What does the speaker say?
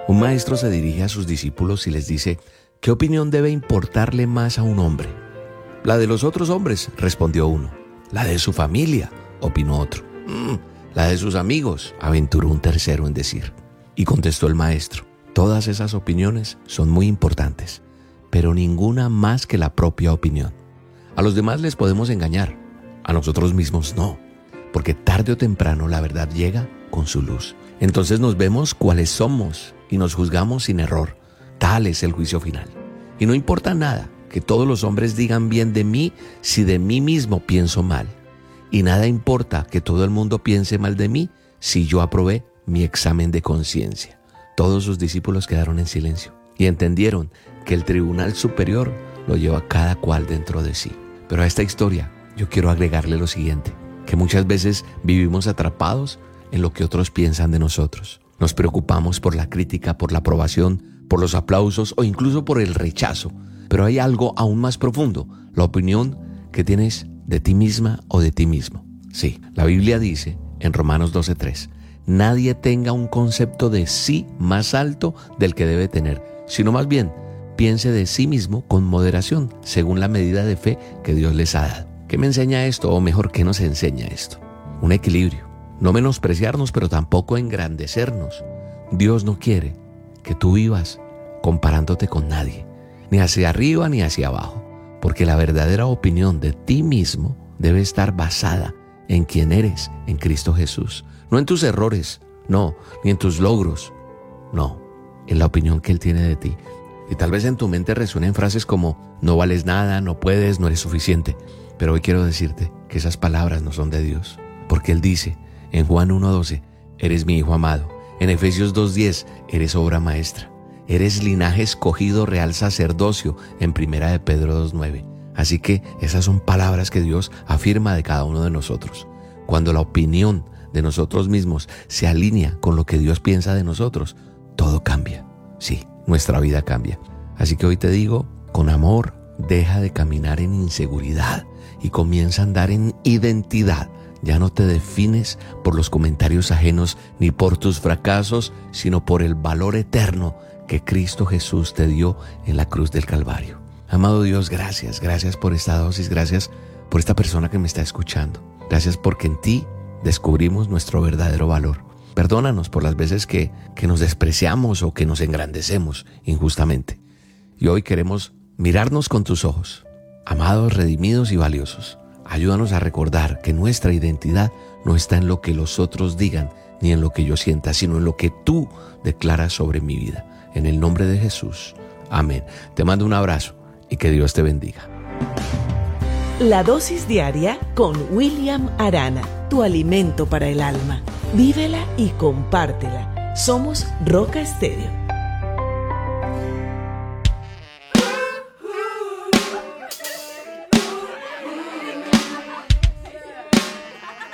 Un maestro se dirige a sus discípulos y les dice: ¿qué opinión debe importarle más a un hombre? La de los otros hombres, respondió uno. La de su familia, opinó otro. La de sus amigos, aventuró un tercero en decir. Y contestó el maestro: todas esas opiniones son muy importantes, pero ninguna más que la propia opinión. A los demás les podemos engañar, a nosotros mismos no, porque tarde o temprano la verdad llega con su luz. Entonces nos vemos cuáles somos y nos juzgamos sin error. Tal es el juicio final. Y no importa nada que todos los hombres digan bien de mí si de mí mismo pienso mal. Y nada importa que todo el mundo piense mal de mí si yo aprobé mi examen de conciencia. Todos sus discípulos quedaron en silencio y entendieron que el tribunal superior lo lleva cada cual dentro de sí. Pero a esta historia yo quiero agregarle lo siguiente, que muchas veces vivimos atrapados en lo que otros piensan de nosotros. Nos preocupamos por la crítica, por la aprobación, por los aplausos o incluso por el rechazo. Pero hay algo aún más profundo, la opinión que tienes de ti misma o de ti mismo. Sí, la Biblia dice en Romanos 12:3, nadie tenga un concepto de sí más alto del que debe tener, sino más bien piense de sí mismo con moderación, según la medida de fe que Dios les ha dado. ¿Qué me enseña esto? O mejor, ¿qué nos enseña esto? Un equilibrio. No menospreciarnos, pero tampoco engrandecernos. Dios no quiere que tú vivas comparándote con nadie, ni hacia arriba ni hacia abajo, porque la verdadera opinión de ti mismo debe estar basada en quién eres en Cristo Jesús. No en tus errores, no, ni en tus logros, no, en la opinión que Él tiene de ti. Y tal vez en tu mente resuenen frases como: no vales nada, no puedes, no eres suficiente. Pero hoy quiero decirte que esas palabras no son de Dios, porque Él dice en Juan 1:12, eres mi hijo amado. En Efesios 2:10, eres obra maestra. Eres linaje escogido, real sacerdocio, en 1 de Pedro 2:9. Así que esas son palabras que Dios afirma de cada uno de nosotros. Cuando la opinión de nosotros mismos se alinea con lo que Dios piensa de nosotros, todo cambia. Sí, nuestra vida cambia. Así que hoy te digo, con amor, deja de caminar en inseguridad y comienza a andar en identidad. Ya no te defines por los comentarios ajenos ni por tus fracasos, sino por el valor eterno que Cristo Jesús te dio en la cruz del Calvario. Amado Dios, gracias por esta dosis, gracias por esta persona que me está escuchando. Gracias porque en ti descubrimos nuestro verdadero valor. Perdónanos por las veces que nos despreciamos o que nos engrandecemos injustamente. Y hoy queremos mirarnos con tus ojos, amados, redimidos y valiosos. Ayúdanos a recordar que nuestra identidad no está en lo que los otros digan ni en lo que yo sienta, sino en lo que tú declaras sobre mi vida. En el nombre de Jesús. Amén. Te mando un abrazo y que Dios te bendiga. La dosis diaria con William Arana, tu alimento para el alma. Vívela y compártela. Somos Roca Estéreo.